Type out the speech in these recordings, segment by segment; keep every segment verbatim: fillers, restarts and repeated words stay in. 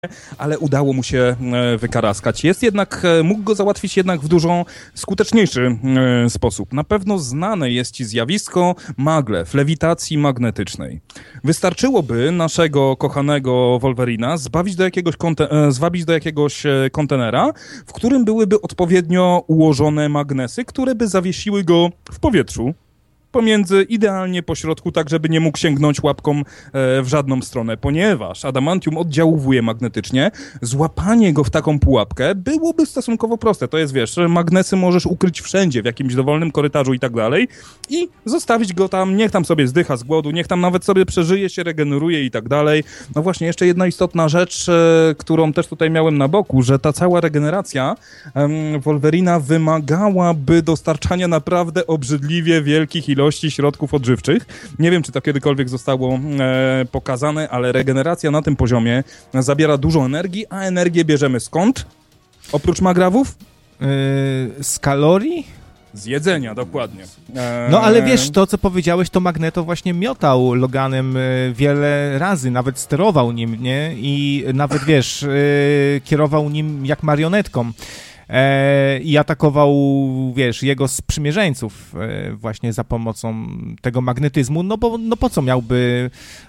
ale udało mu się wykaraskać. Jest jednak, mógł go załatwić jednak w dużo skuteczniejszy sposób. Na pewno znane jest ci zjawisko maglev, lewitacji magnetycznej. Wystarczyłoby naszego kochanego Wolverina zbawić do jakiegoś konte- zwabić do jakiegoś kontenera, w którym byłyby odpowiednio ułożone magnesy, które by zawiesiły go w powietrzu, pomiędzy, idealnie po środku, tak żeby nie mógł sięgnąć łapką e, w żadną stronę, ponieważ adamantium oddziałuje magnetycznie, złapanie go w taką pułapkę byłoby stosunkowo proste. To jest, wiesz, magnesy możesz ukryć wszędzie, w jakimś dowolnym korytarzu i tak dalej i zostawić go tam, niech tam sobie zdycha z głodu, niech tam nawet sobie przeżyje, się regeneruje i tak dalej. No właśnie, jeszcze jedna istotna rzecz, e, którą też tutaj miałem na boku, że ta cała regeneracja e, Wolverina wymagałaby dostarczania naprawdę obrzydliwie wielkich ilości ilości środków odżywczych. Nie wiem, czy to kiedykolwiek zostało e, pokazane, ale regeneracja na tym poziomie zabiera dużo energii, a energię bierzemy skąd? Oprócz magrawów? Yy, z kalorii? Z jedzenia, dokładnie. Eee... No ale wiesz, to co powiedziałeś, to Magneto właśnie miotał Loganem wiele razy, nawet sterował nim, nie? I nawet, wiesz, yy, kierował nim jak marionetką. I atakował, wiesz, jego sprzymierzeńców właśnie za pomocą tego magnetyzmu, no bo no po co miałby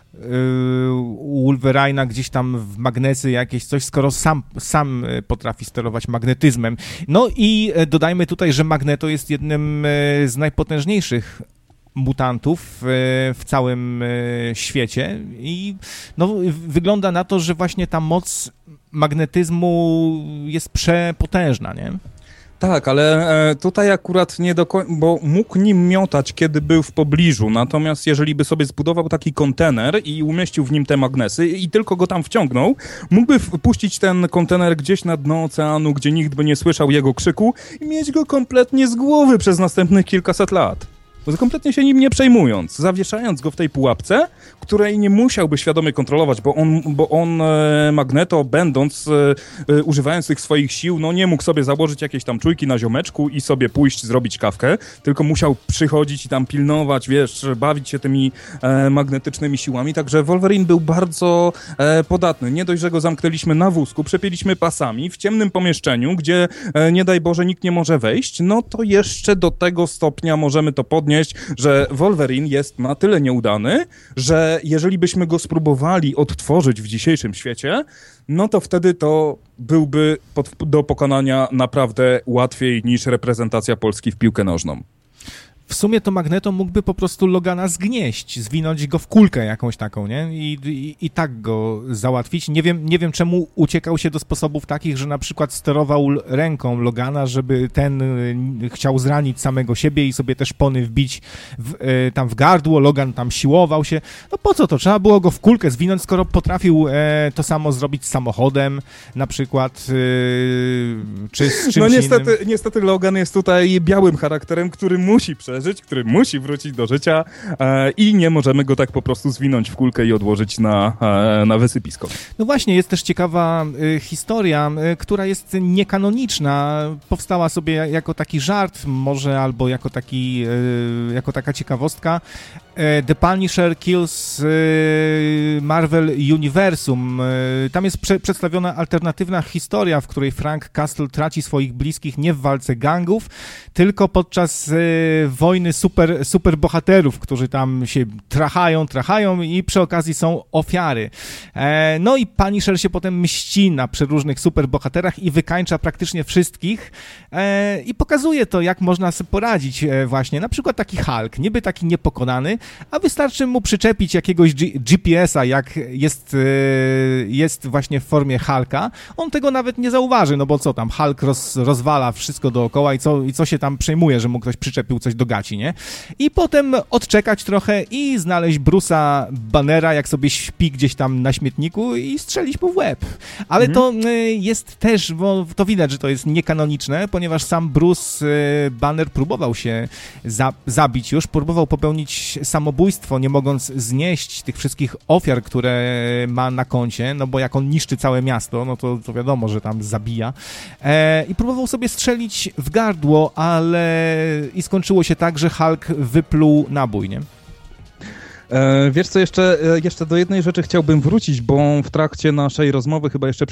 u Wolverina gdzieś tam w magnesy jakieś coś, skoro sam, sam potrafi sterować magnetyzmem. No i dodajmy tutaj, że Magneto jest jednym z najpotężniejszych mutantów w całym świecie i no, wygląda na to, że właśnie ta moc magnetyzmu jest przepotężna, nie? Tak, ale tutaj akurat nie do końca, bo mógł nim miotać, kiedy był w pobliżu, natomiast jeżeli by sobie zbudował taki kontener i umieścił w nim te magnesy i tylko go tam wciągnął, mógłby wpuścić ten kontener gdzieś na dno oceanu, gdzie nikt by nie słyszał jego krzyku i mieć go kompletnie z głowy przez następnych kilkaset lat. Kompletnie się nim nie przejmując, zawieszając go w tej pułapce, której nie musiałby świadomie kontrolować, bo on, bo on e, Magneto, będąc, e, e, używając tych swoich sił, no nie mógł sobie założyć jakieś tam czujki na ziomeczku i sobie pójść, zrobić kawkę, tylko musiał przychodzić i tam pilnować, wiesz, bawić się tymi e, magnetycznymi siłami, także Wolverine był bardzo e, podatny. Nie dość, że go zamknęliśmy na wózku, przepięliśmy pasami w ciemnym pomieszczeniu, gdzie e, nie daj Boże nikt nie może wejść, no to jeszcze do tego stopnia możemy to podnieść, że Wolverine jest na tyle nieudany, że jeżeli byśmy go spróbowali odtworzyć w dzisiejszym świecie, no to wtedy to byłby pod, do pokonania naprawdę łatwiej niż reprezentacja Polski w piłkę nożną. W sumie to Magneto mógłby po prostu Logana zgnieść, zwinąć go w kulkę jakąś taką, nie? I, i, i tak go załatwić. Nie wiem, nie wiem, czemu uciekał się do sposobów takich, że na przykład sterował ręką Logana, żeby ten y, chciał zranić samego siebie i sobie te szpony wbić w, y, tam w gardło, Logan tam siłował się. No po co to? Trzeba było go w kulkę zwinąć, skoro potrafił y, to samo zrobić z samochodem na przykład, y, czy z czymś No niestety, innym. niestety Logan jest tutaj białym charakterem, który musi przeżyć, który musi wrócić do życia e, i nie możemy go tak po prostu zwinąć w kulkę i odłożyć na, e, na wysypisko. No właśnie, jest też ciekawa y, historia, y, która jest niekanoniczna. Powstała sobie jako taki żart może, albo jako, taki, y, jako taka ciekawostka. The Punisher Kills Marvel Universum. Tam jest prze- przedstawiona alternatywna historia, w której Frank Castle traci swoich bliskich nie w walce gangów, tylko podczas e, wojny super, super bohaterów, którzy tam się trachają, trachają i przy okazji są ofiary. E, no i Punisher się potem mści na przeróżnych super bohaterach i wykańcza praktycznie wszystkich e, i pokazuje to, jak można sobie poradzić e, właśnie. Na przykład taki Hulk, niby taki niepokonany, a wystarczy mu przyczepić jakiegoś G- G P S-a, jak jest, yy, jest właśnie w formie Hulka. On tego nawet nie zauważy, no bo co tam, Hulk roz, rozwala wszystko dookoła i co, i co się tam przejmuje, że mu ktoś przyczepił coś do gaci, nie? I potem odczekać trochę i znaleźć Bruce'a Bannera, jak sobie śpi gdzieś tam na śmietniku i strzelić mu w łeb. Ale mhm. to yy, jest też, bo to widać, że to jest niekanoniczne, ponieważ sam Bruce yy, Banner próbował się za, zabić już, próbował popełnić samobójstwo, nie mogąc znieść tych wszystkich ofiar, które ma na koncie, no bo jak on niszczy całe miasto, no to, to wiadomo, że tam zabija. E, I próbował sobie strzelić w gardło, ale i skończyło się tak, że Hulk wypluł nabój, nie? E, wiesz co, jeszcze, jeszcze do jednej rzeczy chciałbym wrócić, bo w trakcie naszej rozmowy chyba jeszcze